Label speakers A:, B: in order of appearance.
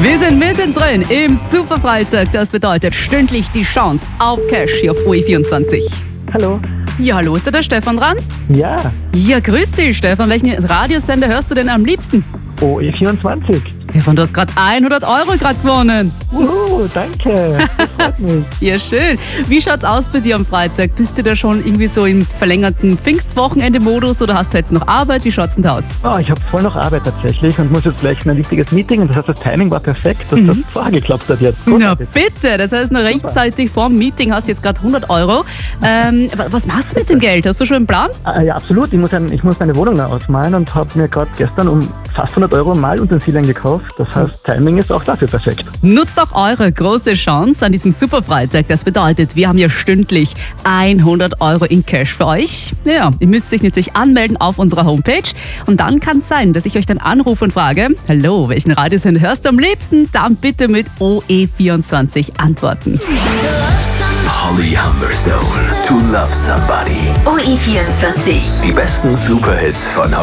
A: Wir sind mittendrin im Superfreitag. Das bedeutet stündlich die Chance auf Cash hier auf OE24.
B: Hallo.
A: Ja, hallo, ist da der Stefan dran?
B: Ja,
A: Ja, grüß dich, Stefan. Welchen Radiosender hörst du denn am liebsten?
B: OE24.
A: Stefan, du hast gerade 100 Euro gewonnen.
B: Danke. Das freut mich.
A: Ja, schön. Wie schaut's aus bei dir am Freitag? Bist du da schon irgendwie so im verlängerten Pfingstwochenende-Modus oder hast du jetzt noch Arbeit? Wie schaut's denn da aus?
B: Ich habe voll noch Arbeit tatsächlich und muss jetzt gleich in ein wichtiges Meeting. Und das heißt, das Timing war perfekt, dass das vorher geklappt hat jetzt.
A: Na
B: Großartig.
A: bitte, das heißt, noch rechtzeitig vorm Meeting hast du jetzt gerade 100 Euro. Was machst du mit dem Geld? Hast du schon einen Plan?
B: Ja, absolut. Ich muss meine Wohnung neu ausmalen und habe mir gerade gestern um fast 100 Euro Malutensilien gekauft. Das heißt, Timing ist auch dafür perfekt.
A: Nutzt auch eure große Chance an diesem Superfreitag. Das bedeutet, wir haben hier stündlich 100 Euro in Cash für euch. Ja, ihr müsst euch natürlich anmelden auf unserer Homepage. Und dann kann es sein, dass ich euch dann anrufe und frage, hallo, welchen Radiosender hörst du am liebsten? Dann bitte mit OE24 antworten.
C: Holly Humberstone, To Love Somebody.
D: OE24.
C: Die besten Superhits von heute.